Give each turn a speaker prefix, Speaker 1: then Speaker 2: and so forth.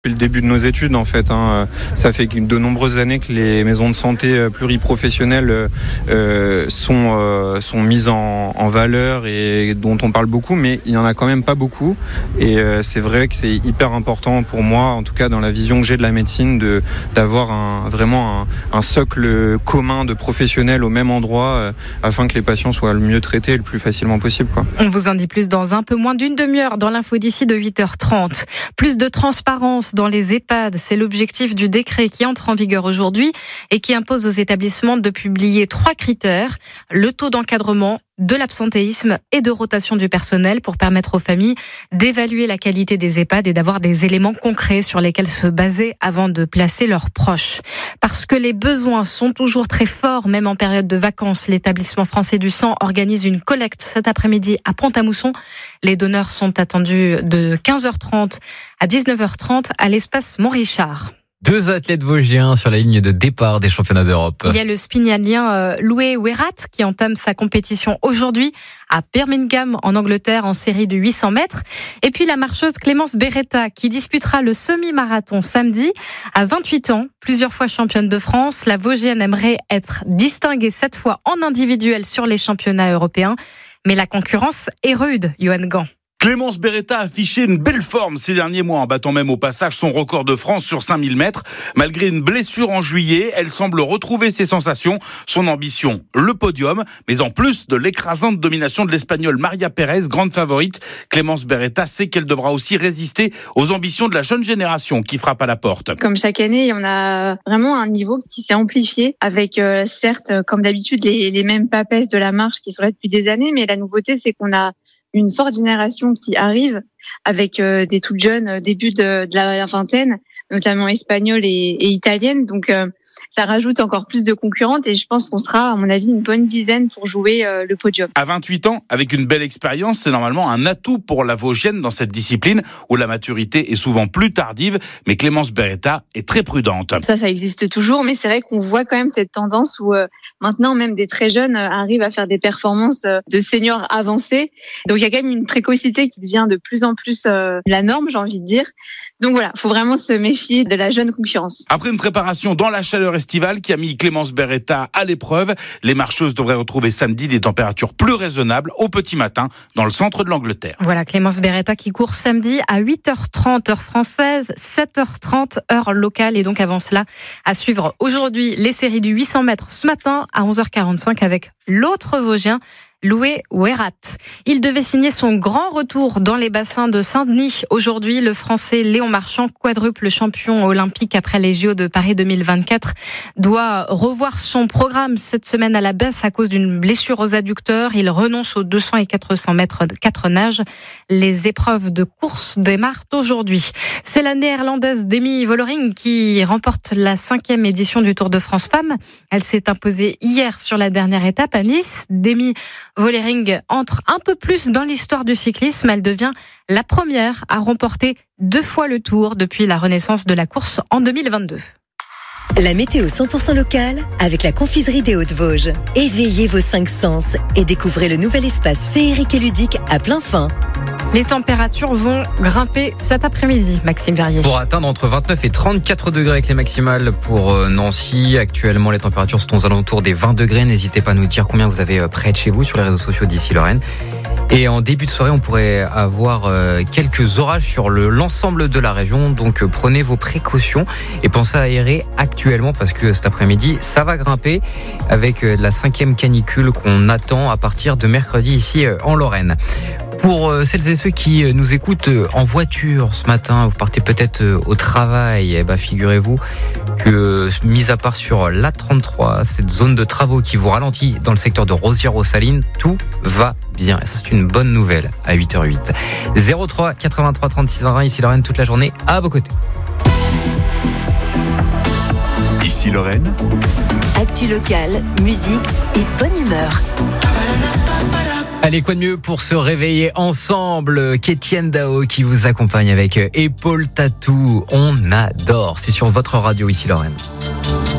Speaker 1: Depuis le début de nos études, en fait, ça fait de nombreuses années que les maisons de santé pluriprofessionnelles sont mises en valeur et dont on parle beaucoup, mais il n'y en a quand même pas beaucoup. Et c'est vrai que c'est hyper important pour moi, en tout cas dans la vision que j'ai de la médecine, d'avoir vraiment un socle commun de professionnels au même endroit afin que les patients soient le mieux traités le plus facilement possible, quoi.
Speaker 2: On vous en dit plus dans un peu moins d'une demi-heure dans l'info d'ici de 8h30. Plus de transparence dans les EHPAD, c'est l'objectif du décret qui entre en vigueur aujourd'hui et qui impose aux établissements de publier 3 critères: le taux d'encadrement, de l'absentéisme et de rotation du personnel pour permettre aux familles d'évaluer la qualité des EHPAD et d'avoir des éléments concrets sur lesquels se baser avant de placer leurs proches. Parce que les besoins sont toujours très forts, même en période de vacances, l'établissement français du sang organise une collecte cet après-midi à Pont-à-Mousson. Les donneurs sont attendus de 15h30 à 19h30 à l'espace Montrichard.
Speaker 3: 2 athlètes vosgiens sur la ligne de départ des championnats d'Europe.
Speaker 2: Il y a le spignalien Loué Ouerat qui entame sa compétition aujourd'hui à Birmingham en Angleterre en série de 800 mètres. Et puis la marcheuse Clémence Beretta qui disputera le semi-marathon samedi. À 28 ans, plusieurs fois championne de France, la Vosgienne aimerait être distinguée cette fois en individuel sur les championnats européens. Mais la concurrence est rude, Johan Gant.
Speaker 4: Clémence Beretta a affiché une belle forme ces derniers mois, en battant même au passage son record de France sur 5000 mètres. Malgré une blessure en juillet, elle semble retrouver ses sensations, son ambition, le podium. Mais en plus de l'écrasante domination de l'Espagnole Maria Pérez, grande favorite, Clémence Beretta sait qu'elle devra aussi résister aux ambitions de la jeune génération qui frappe à la porte.
Speaker 5: Comme chaque année, on a vraiment un niveau qui s'est amplifié avec, certes, comme d'habitude, les mêmes papesses de la marche qui sont là depuis des années. Mais la nouveauté, c'est qu'on a une forte génération qui arrive avec des toutes jeunes, début de la vingtaine, notamment espagnole et italienne. Donc ça rajoute encore plus de concurrentes et je pense qu'on sera, à mon avis, une bonne dizaine pour jouer le podium.
Speaker 4: À 28 ans, avec une belle expérience, c'est normalement un atout pour la Vosgienne dans cette discipline où la maturité est souvent plus tardive, mais Clémence Beretta est très prudente.
Speaker 5: Ça existe toujours, mais c'est vrai qu'on voit quand même cette tendance où maintenant même des très jeunes arrivent à faire des performances de seniors avancés. Donc il y a quand même une précocité qui devient de plus en plus la norme, j'ai envie de dire. Donc voilà, faut vraiment se méfier de la jeune concurrence.
Speaker 4: Après une préparation dans la chaleur estivale qui a mis Clémence Beretta à l'épreuve, les marcheuses devraient retrouver samedi des températures plus raisonnables au petit matin dans le centre de l'Angleterre.
Speaker 2: Voilà, Clémence Beretta qui court samedi à 8h30 heure française, 7h30 heure locale. Et donc avant cela, à suivre aujourd'hui les séries du 800 mètres ce matin à 11h45 avec l'autre Vosgien, Loué Ouerat. Il devait signer son grand retour dans les bassins de Saint-Denis. Aujourd'hui, le Français Léon Marchand, quadruple champion olympique après les JO de Paris 2024, doit revoir son programme cette semaine à la baisse à cause d'une blessure aux adducteurs. Il renonce aux 200 et 400 mètres de 4 nages. Les épreuves de course démarrent aujourd'hui. C'est la néerlandaise Demi Vollering qui remporte la 5e édition du Tour de France Femmes. Elle s'est imposée hier sur la dernière étape à Nice. Demi Vollering entre un peu plus dans l'histoire du cyclisme. Elle devient la première à remporter 2 fois le Tour depuis la renaissance de la course en 2022.
Speaker 6: La météo 100% locale avec la confiserie des Hauts-de-Vosges. Éveillez vos 5 sens et découvrez le nouvel espace féerique et ludique à plein fin.
Speaker 2: Les températures vont grimper cet après-midi, Maxime Verrier.
Speaker 3: Pour atteindre entre 29 et 34 degrés avec les maximales pour Nancy. Actuellement, les températures sont aux alentours des 20 degrés. N'hésitez pas à nous dire combien vous avez près de chez vous sur les réseaux sociaux d'ici Lorraine. Et en début de soirée, on pourrait avoir quelques orages sur l'ensemble de la région. Donc prenez vos précautions et pensez à aérer actuellement parce que cet après-midi, ça va grimper avec la 5e canicule qu'on attend à partir de mercredi ici en Lorraine. Pour celles et ceux qui nous écoutent en voiture ce matin, vous partez peut-être au travail, eh ben, figurez-vous que, mis à part sur l'A33, cette zone de travaux qui vous ralentit dans le secteur de Rosières-aux-Salines, tout va bien. Et ça, c'est une bonne nouvelle à 8h08. 03 83 36 20, ici Lorraine, toute la journée à vos côtés.
Speaker 7: Ici Lorraine.
Speaker 6: Actu locale, musique et bonne humeur.
Speaker 3: Allez, quoi de mieux pour se réveiller ensemble qu'Étienne Dao qui vous accompagne avec Épaule Tatou. On adore. C'est sur votre radio ici Lorraine.